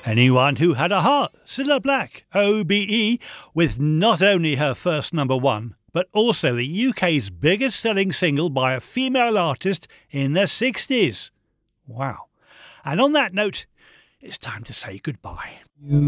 Anyone Who Had a Heart, Cilla Black, OBE, with not only her first number one, but also the UK's biggest selling single by a female artist in the 60s. Wow. And on that note, it's time to say goodbye.